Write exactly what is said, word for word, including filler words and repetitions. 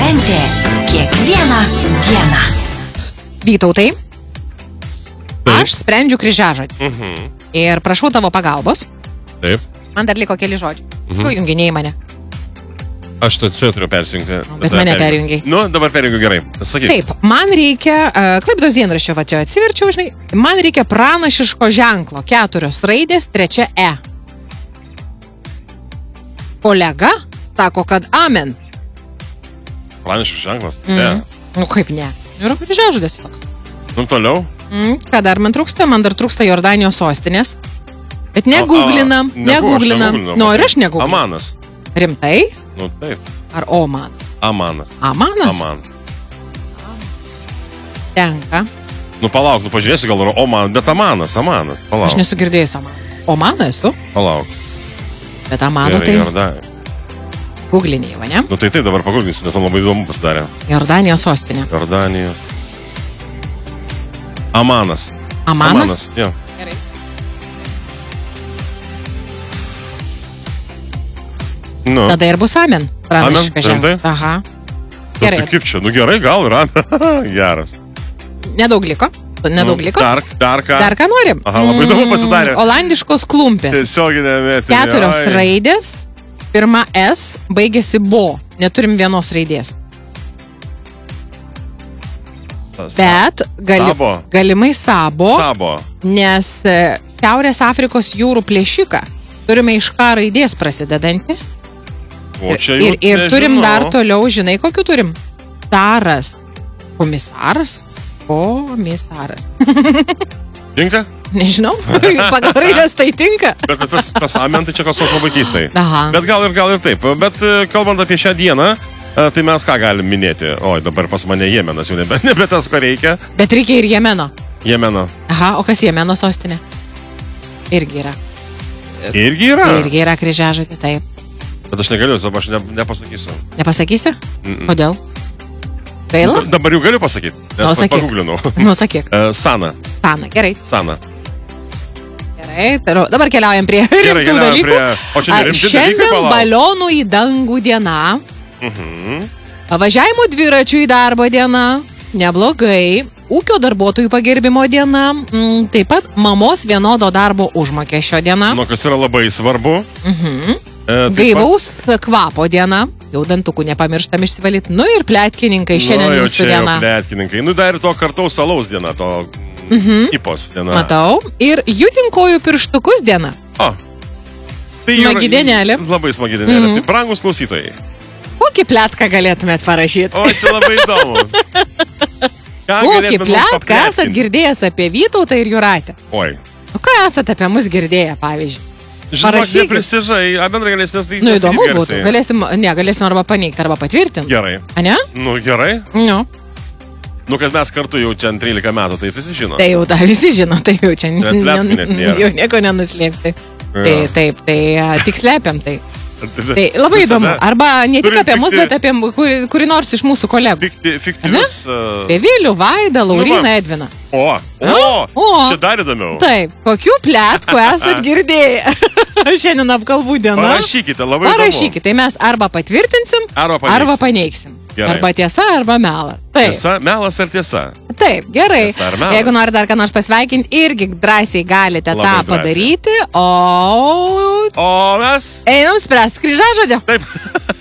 šventė kiekvieną dieną. Vytautai, aš sprendžiu kryžiažodį. Mhm. Ir prašau tavo pagalbos. Taip. Man dar liko keli žodžiai. Mhm. Kuo junginėjai mane? Aš to C turiu persijungti. Bet mane perjungiai. Nu, dabar perjungiu gerai. Sakyk. Taip, man reikia, uh, Klaipėdos dienraščio, va čia atsiverčiau, žinai, man reikia pranašiško ženklo, keturios raidės, trečia E. Kolega sako, kad amen. Pranašiškas ženklas. Mm. Ne. Nu kaip ne? Yra kryžiažodis toks. Nu, toliau. Mm, ką dar man trūksta? Man dar trūksta Jordanijos sostinės. Bet neguglinam, A, a, negu, neguglinam. Nu, ir aš neguglinam. Amanas. Rimtai? Nu, taip. Ar Oman? Amanas. Amanas? Aman. Tenka. Nu, palauk, nu, pažiūrėsiu, gal yra Oman, bet Amanas, Amanas. Palauk. Aš nesu girdėjęs Oman. Omaną esu, Palauk. bet Amano Gerai, tai Jordanija. guglinėjai, va ne? Nu, tai taip, dabar paguglinsiu, nes man labai įdomu pasidarė. Jordanijos sostinė. Jordanijos. Amanas. Amanas? Amanas, jo. Gerai. Nu. Tada ir bus amen. Pranašiškas Amen, ženklas. Aha. Nu, Gerai. tai kaip čia? Nu, gerai, gal yra. Geras. Nedaug liko. Nedaug Nu, liko. Dar, dar ką? Dar ką norim? Aha, labai įdomu pasidarė. Olandiškos klumpės. Tiesioginė mėtinė. Keturios raidės. Pirma S, baigėsi bo. Neturim vienos raidės. Bet gali, Sabo. galimai sabo, Sabo. nes e, Šiaurės Afrikos jūrų plėšiką turime iš K raidės prasidedantį. O čia jau Ir, ir turim nežinau. dar toliau, žinai, kokiu turim? Taras. Komisaras? Komisaras. Tinka? Nežinau, pagal raidės tai tinka. Bet bet tas, tas amen, tai čia kas labai keistai. Aha. Bet gal ir gal ir taip. Bet e, kalbant apie šią dieną, e, tai mes ką galim minėti? Oi, dabar pas mane Jemenas jau nebe, nebe tas, ko reikia. Bet reikia ir Jemeno. Jemeno. Aha, o kas Jemeno sostinė? Irgi yra. Irgi yra. Irgi yra kryžiažodė, taip. Bet aš negaliu, dabar aš ne, nepasakysiu. Nepasakysi? Mm -mm. Kodėl? Gaila? Nu, dabar jau galiu pasakyti, nes Nu, aš sakyk. paguglinau. Nu, sakyk. E, Sana. Sana, gerai. Sana. Gerai, tariau. Dabar keliaujam prie Gerai, rimtų keliaujam dalykų. prie... O čia A, nerimti dalykai, Šiandien palauk. balionų į dangų diena. Mhm. Važiavimo dviračių į darbo diena. Neblogai. Ūkio darbuotojų pagerbimo diena. Mm, taip pat mamos vienodo darbo užmokesčio diena. Nu, kas yra labai svarbu. Mhm. E, taip Gaivaus kvapo diena. Jau dantukų nepamirštam išsivalyti. Nu ir plėtkininkai pat- šiandien Nu, jau jūsų čia jau diena. plėtkininkai. Nu, dar ir to kartaus salaus diena, to Mhm. kipos diena. Matau. Ir judinkojų pirštukus diena. O. Tai Smagi dienelė. Labai smagi dienelė. Mhm. Tai brangus klausytojai. Kokį plėtką galėtumėt parašyti? O, čia labai įdomu. Ką Kokį galėtume mums plėtką papletkinti? esat girdėjęs apie Vytautą ir Jūratę? Oi. O ką esat apie mus girdėję, pavyzdžiui? Žinok, Parašykit. neprisižai, a bendrai galės nes tai... Nu, nes tai įdomu garsiai. būtų. Galėsim, ne, galėsim arba paneigti, arba patvirtinti. Gerai. A ne? Nu, gerai. Nu, Nu, kad mes kartu jau čia trylika metų, tai visi žino. tai jau tą visi žino, tai jau čia Net pletkų net nėra. jau nieko nenuslėpsi. Tai Jo. taip, tai a, tik slepiam tai. Tai labai Visada įdomu. Arba ne tik turim apie mus, tikti- bet apie kuri, kuri nors iš mūsų kolegų. Fikti, fiktyvius... Uh, Apie Vilių, Vaidą, Lauriną, va. Edviną. o, o, O. čia dar įdomiau. Taip, kokių plėtkų esat girdėję? Šiandien apkalbų diena. Parašykite, labai Parašykite, tai mes arba patvirtinsim, Arba paneigsim. arba paneigsim. Gerai. Arba tiesa, arba melas. įdomu. Taip, Tiesa, melas ar tiesa? taip, gerai. Tiesa ar melas? Jeigu nori dar ką nors pasveikinti, irgi drąsiai galite Labai tą drąsiai. padaryti, o O mes... einam spręsti kryžiažodžio. Taip.